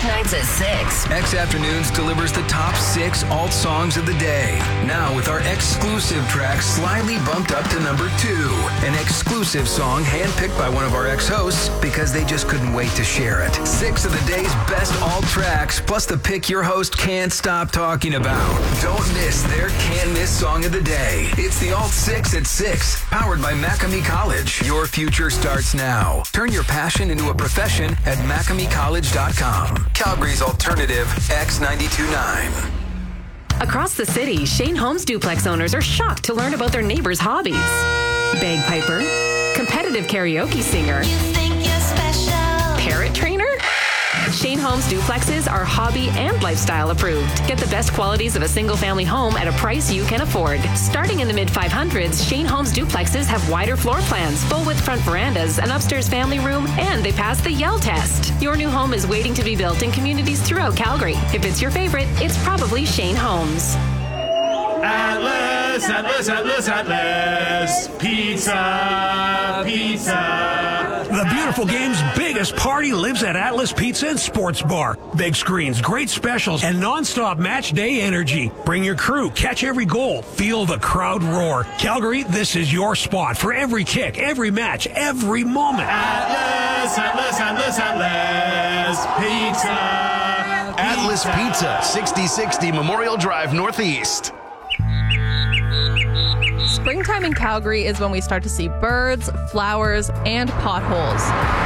Weeknights at 6. X Afternoons delivers the top 6 alt songs of the day. Now with our exclusive track slyly bumped up to number 2. An exclusive song handpicked by one of our ex-hosts because they just couldn't wait to share it. 6 of the day's best alt tracks, plus the pick your host can't stop talking about. Don't miss their can't miss song of the day. It's the Alt 6 at 6, powered by Macamee College. Your future starts now. Turn your passion into a profession at MacameeCollege.com. Calgary's alternative X92.9. Across the city, Shane Homes duplex owners are shocked to learn about their neighbors' hobbies. Bagpiper, competitive karaoke singer, parrot trainer. Shane Homes duplexes are hobby and lifestyle approved. Get the best qualities of a single-family home at a price you can afford. Starting in the mid-500s, Shane Homes duplexes have wider floor plans, full-width front verandas, an upstairs family room, and they pass the Yell test. Your new home is waiting to be built in communities throughout Calgary. If it's your favorite, it's probably Shane Homes. Atlas, Atlas, Atlas, Atlas. Pizza, pizza. The beautiful game's biggest party lives at Atlas Pizza and Sports Bar. Big screens, great specials, and non-stop match day energy. Bring your crew, catch every goal, feel the crowd roar. Calgary, this is your spot for every kick, every match, every moment. Atlas, Atlas, Atlas, Atlas. Pizza. Atlas Pizza, 6060 Memorial Drive Northeast. Springtime in Calgary is when we start to see birds, flowers, and potholes.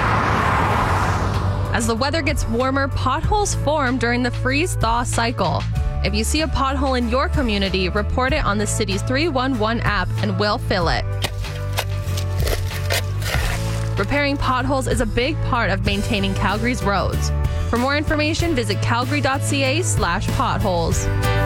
As the weather gets warmer, potholes form during the freeze-thaw cycle. If you see a pothole in your community, report it on the city's 311 app and we'll fill it. Repairing potholes is a big part of maintaining Calgary's roads. For more information, visit calgary.ca/potholes.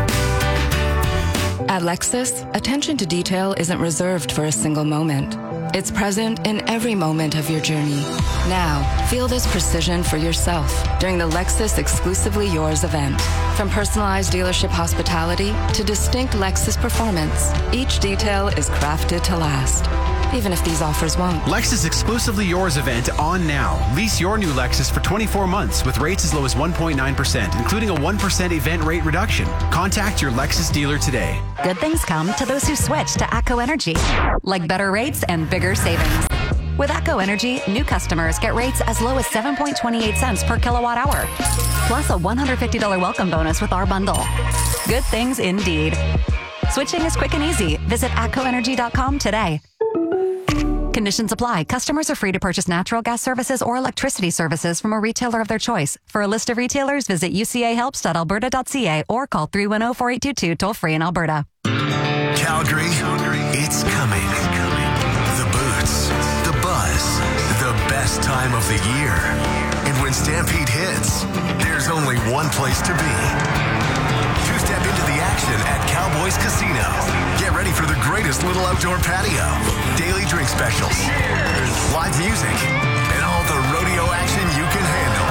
At Lexus, attention to detail isn't reserved for a single moment. It's present in every moment of your journey. Now, feel this precision for yourself during the Lexus Exclusively Yours event. From personalized dealership hospitality to distinct Lexus performance, each detail is crafted to last, even if these offers won't. Lexus Exclusively Yours event on now. Lease your new Lexus for 24 months with rates as low as 1.9%, including a 1% event rate reduction. Contact your Lexus dealer today. Good things come to those who switch to ATCO Energy, like better rates and bigger savings. With ATCO Energy, new customers get rates as low as 7.28 cents per kilowatt hour, plus a $150 welcome bonus with our bundle. Good things indeed. Switching is quick and easy. Visit atcoenergy.com today. Conditions apply. Customers are free to purchase natural gas services or electricity services from a retailer of their choice. For a list of retailers, visit ucahelps.alberta.ca or call 310-4822 toll-free in Alberta. Calgary, it's coming. The boots, the buzz, the best time of the year. And when Stampede hits, there's only one place to be. Two-step into the action at Cowboys Casino. Get ready for the greatest little outdoor patio, daily drink specials, live music, and all the rodeo action you can handle.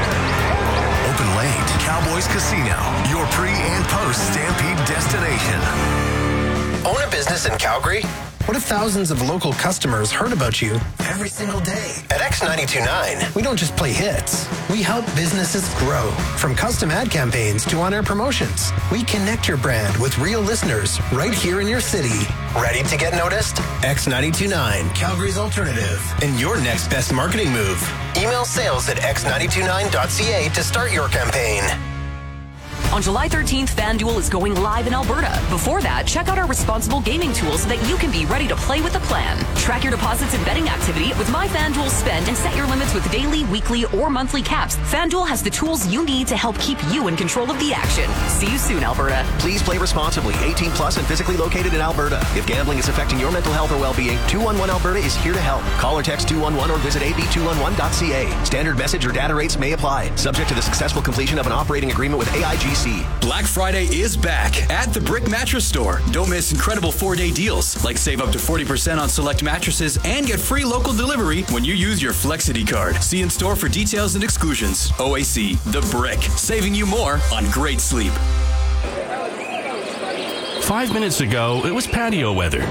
Open late. Cowboys Casino, your pre- and post-Stampede destination. Own a business in Calgary? What if thousands of local customers heard about you every single day? At X92.9, we don't just play hits. We help businesses grow. From custom ad campaigns to on-air promotions, we connect your brand with real listeners right here in your city. Ready to get noticed? X92.9, Calgary's alternative, and your next best marketing move. Email sales at x929.ca to start your campaign. On July 13th, FanDuel is going live in Alberta. Before that, check out our responsible gaming tools so that you can be ready to play with a plan. Track your deposits and betting activity with My FanDuel Spend and set your limits with daily, weekly, or monthly caps. FanDuel has the tools you need to help keep you in control of the action. See you soon, Alberta. Please play responsibly. 18 plus and physically located in Alberta. If gambling is affecting your mental health or well-being, 211 Alberta is here to help. Call or text 211 or visit ab211.ca. Standard message or data rates may apply. Subject to the successful completion of an operating agreement with AIGC. Black Friday is back at the Brick Mattress Store. Don't miss incredible 4-day deals, like save up to 40% on select mattresses and get free local delivery when you use your Flexity card. See in store for details and exclusions. OAC, The Brick, saving you more on great sleep. 5 minutes ago, it was patio weather.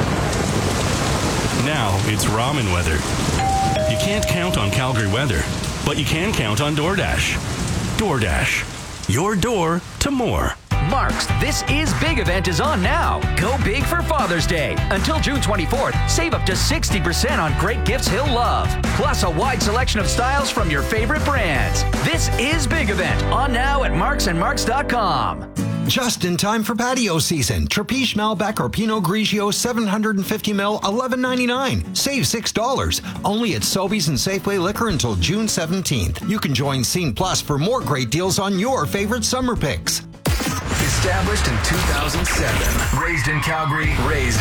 Now it's ramen weather. You can't count on Calgary weather, but you can count on DoorDash. DoorDash. Your door to more. Mark's This Is Big event is on now. Go big for Father's Day. Until June 24th, save up to 60% on great gifts he'll love. Plus a wide selection of styles from your favorite brands. This Is Big event on now at marksandmarks.com. Just in time for patio season. Trapiche Malbec or Pinot Grigio 750 ml, $11.99. Save $6. Only at Sobeys and Safeway Liquor until June 17th. You can join Scene Plus for more great deals on your favorite summer picks. Established in 2007, raised in Calgary, raised